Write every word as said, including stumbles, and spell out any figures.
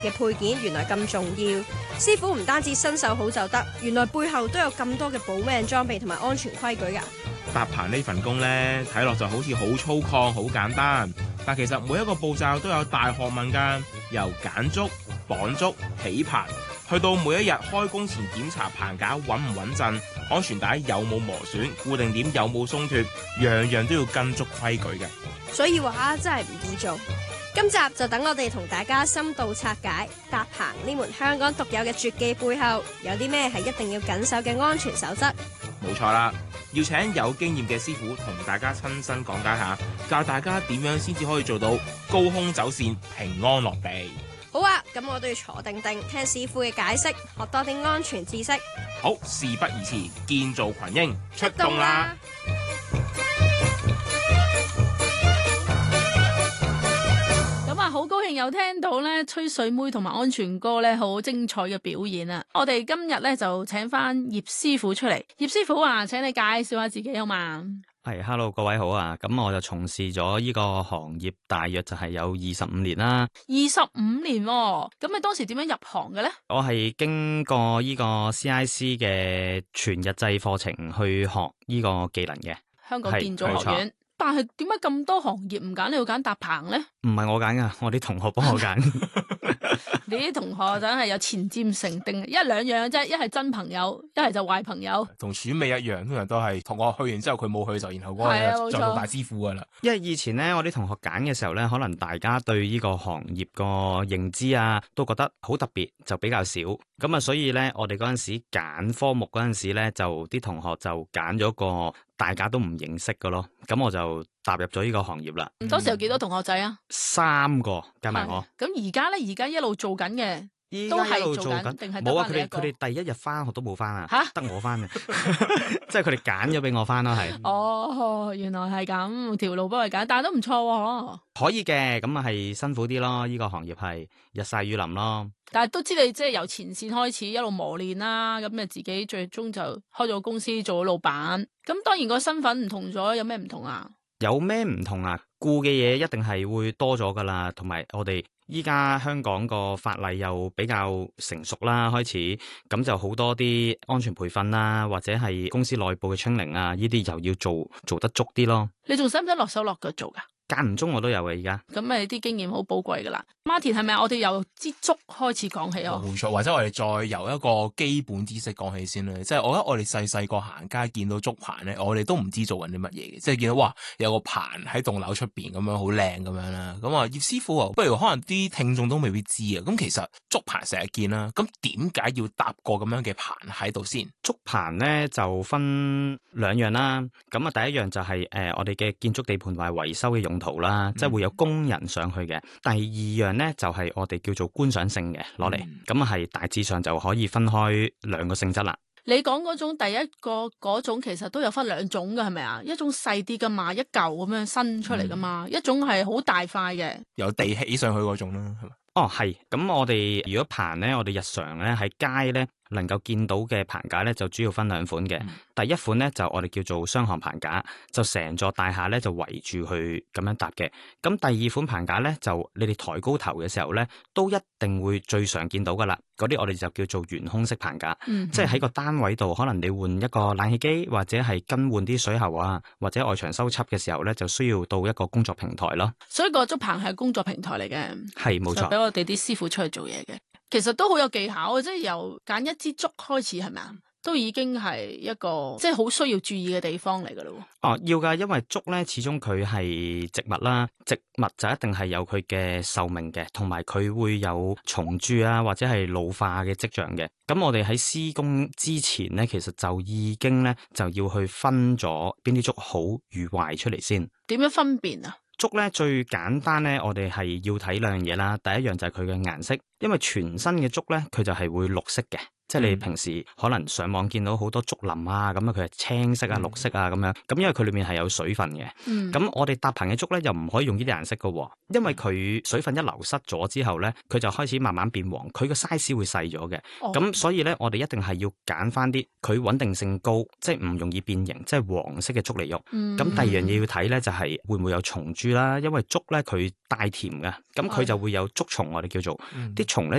嘅配件原來咁重要。師傅唔單止身手好就得，原來背後都有咁多嘅保命裝備同埋安全規矩㗎。 搭棚呢份工呢，睇落就好似好粗獷、好簡單，但其實每一個步驟都有大學問㗎。由揀竹、綁竹、起棚，去到每一日開工前檢查棚架穩唔穩陣，安全帶有冇磨損，固定點有冇鬆脫，樣樣都要跟足規矩嘅。 所以話真係唔易做。今集就等我哋同大家深度拆解搭棚呢門香港獨有嘅絕技背後，有啲咩係一定要緊守嘅安全守則。 冇錯啦，要請有經驗嘅師傅同大家親身講解下，教大家點樣先至可以做到高空走線平安落地。 好啊，咁我都要坐定定聽師傅嘅解釋，學多啲安全知識。 好，事不宜遲，建造群英出動啦！ 好高興有聽到咧吹水妹同埋安全哥咧好精彩嘅表演啊！我哋今日咧就請翻葉師傅出嚟。葉師傅啊，請你介紹下自己好嘛？ 係 ，hello 各位好啊！咁我就從事咗呢個行業大約就係有二十五年啦。 二十五年，哦，咁你當時點樣入行嘅咧？ 我係經過呢個 C I C 嘅全日制課程去學呢個技能嘅， 香港建造學院。但係點解咁多行業唔揀你要揀搭棚咧？ 唔係我揀噶，我啲同學幫我揀。 你啲同學真係有前瞻性，定一兩樣啫，一係真朋友，一係就壞朋友。 同選美一樣，通常都係同學去完之後佢冇去就，然後嗰個就做大師傅噶啦。 因為以前咧，我啲同學揀嘅時候咧，可能大家對呢個行業個認知啊，都覺得好特別，就比較少。咁啊，所以咧，我哋嗰陣時揀科目嗰陣時咧，就啲同學就揀咗個大家都唔認識嘅咯。咁我就踏入咗呢個行業啦。 當時有幾多同學仔啊？ 三個加埋我。 咁而家咧，而家一路做緊嘅。都係做緊，定係冇啊！佢哋佢哋第一日翻學都冇翻啊，得我翻嘅，即係佢哋揀咗俾我翻咯，係。 哦，原來係咁，條路幫佢揀，但係都唔錯喎。 可以嘅，咁啊係辛苦啲咯，呢個行業係日曬雨淋咯。 但係都知你即係由前線開始一路磨練啦，咁啊自己最終就開咗個公司做咗老闆。咁當然個身份唔同咗，有咩唔同啊？ 有咩唔同啊？顧嘅嘢一定係會多咗噶啦，同埋我哋依家香港個法例又比較成熟啦，開始咁就好多啲安全培訓啦，或者係公司內部嘅 training啊，呢啲又要做做得足啲咯。 你仲使唔使落手落腳做噶？ 間唔中我都有嘅，而家咁咪啲經驗好寶貴噶啦。Martin 係咪我哋由支竹開始講起啊？ 冇錯，或者我哋再由一個基本知識講起先啦。即係我覺得我哋細細個行街見到竹棚咧，我哋都唔知做緊啲乜嘢嘅，即係見到哇有個棚喺棟樓出邊咁樣好靚咁樣啦。咁啊葉師傅啊，不如可能啲聽眾都未必知啊。咁其實竹棚成日見啦，咁點解要搭個咁樣嘅棚喺度先？ 竹棚咧就分兩樣啦。咁啊第一樣就係、是、誒、呃、我哋嘅建築地盤同埋維修嘅用途啦，嗯、即係會有工人上去嘅。第二樣咧就係、是、我哋叫做觀賞性嘅攞嚟，咁啊係大致上就可以分開兩個性質啦。 你講嗰種第一個嗰種其實都有分兩種嘅係咪啊？一種細啲噶嘛，一嚿咁樣伸出嚟噶嘛，嗯、一種係好大塊嘅， 由地起上去嗰種啦，係嘛？ 哦，係。咁我哋如果棚咧，我哋日常咧喺街咧能夠見到嘅棚架咧，就主要分兩款嘅。嗯、第一款咧就我哋叫做雙行棚架，就成座大廈咧就圍住去咁樣搭嘅。咁第二款棚架咧就你哋抬高頭嘅時候咧，都一定會最常見到噶啦。嗰啲我哋就叫做懸空式棚架，嗯、即係喺個單位度，可能你換一個冷氣機或者係更換啲水喉啊，或者外牆修葺嘅時候咧，就需要到一個工作平台咯。 所以個竹棚係工作平台嚟嘅， 係冇錯。 我哋啲師傅出去做嘢嘅，其實都好有技巧嘅，即係由揀一支竹開始，係咪啊？都已經係一個即係好需要注意嘅地方嚟噶咯。 哦，要噶，因為竹咧始終佢係植物啦，植物就一定係有佢嘅壽命嘅，同埋佢會有蟲蛀啊或者係老化嘅跡象嘅。咁我哋喺施工之前咧，其實就已經咧就要去分咗邊啲竹好與壞出嚟先。 點樣分辨啊？ 竹咧最簡單咧，我哋係要睇兩樣嘢啦。第一樣就係佢嘅顏色，因為全新嘅竹咧，佢就係會綠色嘅， 即係你平時可能上網見到好多竹林啊，咁啊佢係青色啊、綠色啊咁樣，咁因為佢裏面係有水分嘅。咁、嗯、我哋搭棚嘅竹咧又唔可以用呢啲顏色噶，因為佢水分一流失咗之後咧，佢就開始慢慢變黃，佢個 size 會細咗嘅。咁、哦、所以咧，我哋一定係要揀翻啲佢穩定性高，即係唔容易變形，即係黃色嘅竹嚟用。咁、嗯、第二樣嘢要睇咧就係會唔會有蟲蛀啦，因為竹咧佢帶甜嘅，咁佢就會有竹蟲，我哋叫做啲蟲咧